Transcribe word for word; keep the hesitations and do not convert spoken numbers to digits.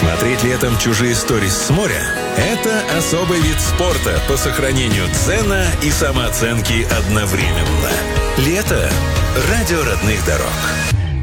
Смотреть летом чужие сторис с моря – это особый вид спорта по сохранению дзена и самооценки одновременно. Лето – радио родных дорог.